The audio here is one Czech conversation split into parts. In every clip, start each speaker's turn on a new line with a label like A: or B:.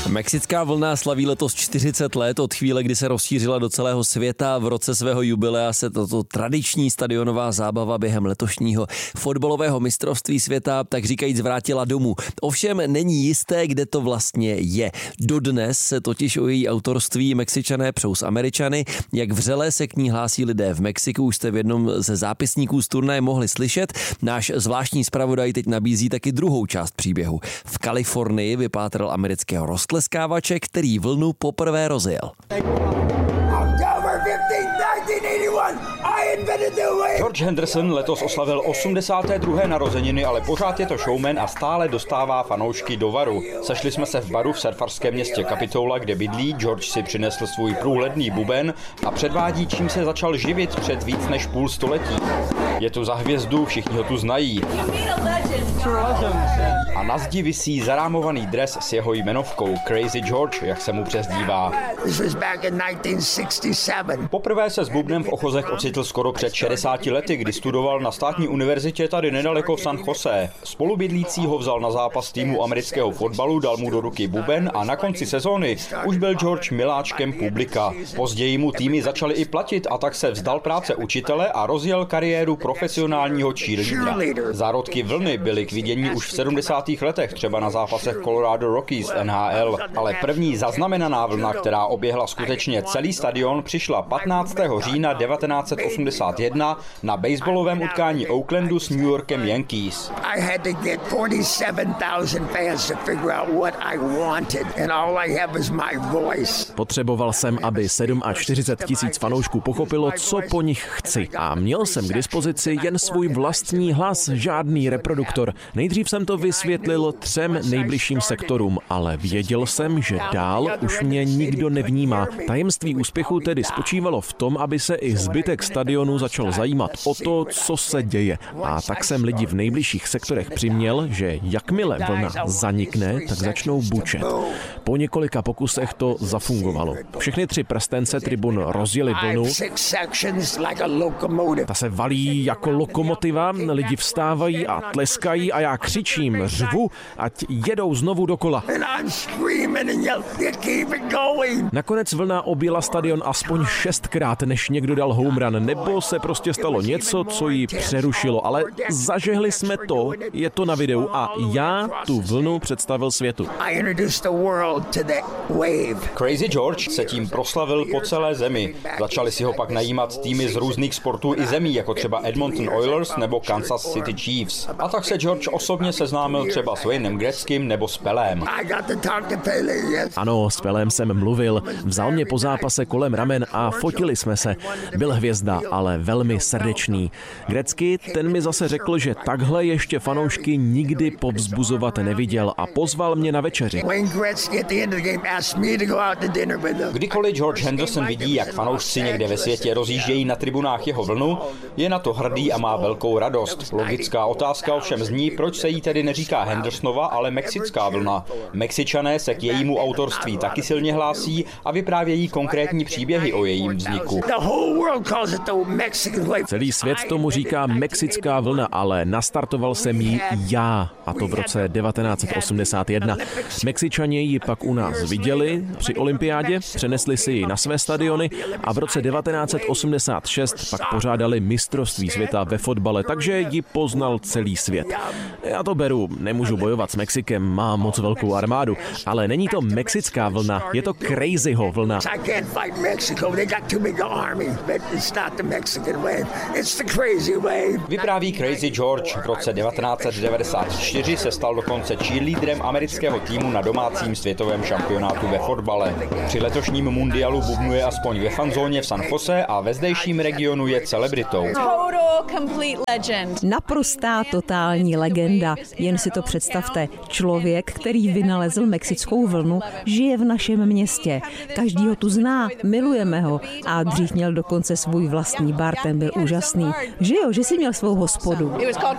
A: Mexická vlna slaví letos 40 let od chvíle, kdy se rozšířila do celého světa. V roce svého jubilea se tato tradiční stadionová zábava během letošního fotbalového mistrovství světa tak říkajíc vrátila domů. Ovšem není jisté, kde to vlastně je. Dodnes se totiž o její autorství Mexičané přou s Američany. Jak vřele se k ní hlásí lidé v Mexiku, už jste v jednom ze zápisníků z turnaje mohli slyšet. Náš zvláštní zpravodaj teď nabízí taky druhou část příběhu. V Kalifornii vypátral amerického roztleskávače, který vlnu poprvé rozjel.
B: George Henderson letos oslavil 82. narozeniny, ale pořád je to showman a stále dostává fanoušky do varu. Sešli jsme se v baru v surfarském městě Capitola, kde bydlí. George si přinesl svůj průhledný buben a předvádí, čím se začal živit před víc než půl století. Je tu za hvězdu, všichni ho tu znají. A na zdi visí zarámovaný dres s jeho jmenovkou Crazy George, jak se mu přezdívá. Poprvé se s bubnem v ochozech ocitl skoro před 60 lety, kdy studoval na státní univerzitě tady nedaleko San Jose. Spolubydlící ho vzal na zápas týmu amerického fotbalu, dal mu do ruky buben a na konci sezóny už byl George miláčkem publika. Později mu týmy začaly i platit a tak se vzdal práce učitele a rozjel kariéru profesionálního cheerleadera. Zárodky vlny byly k vidění už v 70. letech, třeba na zápasech Colorado Rockies NHL, ale první zaznamenaná vlna, která oběhla skutečně celý stadion, přišla 15. října 1981 na baseballovém utkání Oaklandu s New Yorkem Yankees.
A: Potřeboval jsem, aby 47 000 fanoušků pochopilo, co po nich chci. A měl jsem k dispozici jen svůj vlastní hlas, žádný reproduktor. Nejdřív jsem to vysvětlil 3 nejbližším sektorům, ale věděl jsem, že dál už mě nikdo nevnímá. Tajemství úspěchu tedy spočívalo v tom, aby se i zbytek stadionu začal zajímat o to, co se děje. A tak jsem lidi v nejbližších sektorech přiměl, že jakmile vlna zanikne, tak začnou bučet. Po několika pokusech to zafungovalo. Všechny 3 prstence tribun rozjeli vlnu. Ta se valí jako lokomotiva, lidi vstávají a tleskají a já křičím, řvu, ať jedou znovu dokola. Nakonec vlna objela stadion aspoň 6krát, než někdo dal home run, nebo se prostě stalo něco, co ji přerušilo, ale zažehli jsme to, je to na videu a já tu vlnu představil světu.
B: Crazy George se tím proslavil po celé zemi. Začali si ho pak najímat týmy z různých sportů i zemí, jako třeba Edmonton Oilers nebo Kansas City Chiefs. A tak se George osobně seznámil třeba s Waynem Gretzkym nebo s Pelém.
A: Ano, s Pelém jsem mluvil. Vzal mě po zápase kolem ramen a fotili jsme se. Byl hvězda, ale velmi srdečný. Gretzky, ten mi zase řekl, že takhle ještě fanoušky nikdy povzbuzovat neviděl a pozval mě na večeři.
B: Kdykoliv George Henderson vidí, jak fanoušci někde ve světě rozjíždějí na tribunách jeho vlnu, je na to hrdý a má velkou radost. Logická otázka ovšem zní, proč se jí tedy neříká Hendersonova, ale mexická vlna. Mexičané se k jejímu autorství taky silně hlásí a vyprávějí konkrétní příběhy o jejím vzniku.
A: Celý svět tomu říká mexická vlna, ale nastartoval jsem ji já, a to v roce 1981. Mexičané ji pak u nás viděli při olympiádě, přenesli si ji na své stadiony a v roce 1986 pak pořádali mistrovství světa ve fotbale, takže ji poznal celý svět. Já to beru, nemůžu bojovat s Mexikem, mám moc velkou armádu, ale není to mexická vlna, je to Crazyho vlna.
B: Vypráví Crazy George. V roce 1994 se stal dokonce cheerleaderem amerického týmu na domácím světovém šampionátu ve fotbale. Při letošním mundialu bubnuje aspoň ve fanzóně v San Jose a ve zdejším regionu je celebritou.
C: Naprostá totální legenda. Jen si to představte. Člověk, který vynalezl mexickou vlnu, žije v našem městě. Každý ho tu zná, milujeme ho. A dřív měl dokonce svůj vlastní bar, ten byl úžasný. Že jo, že si měl svou hospodu.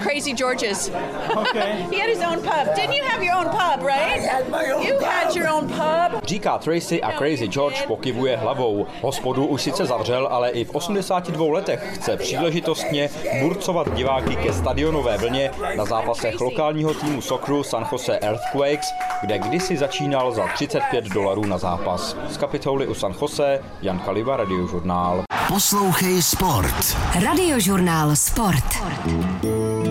B: Říká Tracy a Crazy George pokyvuje hlavou. Hospodu už sice zavřel, ale i v 82 letech chce příležitost radostně burcovat diváky ke stadionové vlně na zápasech lokálního týmu socceru San Jose Earthquakes, kde kdysi začínal za $35 na zápas. Z Kapitoly u San Jose, Jan Kaliba, Radiožurnál.
D: Poslouchej sport.
E: Radiožurnál Sport.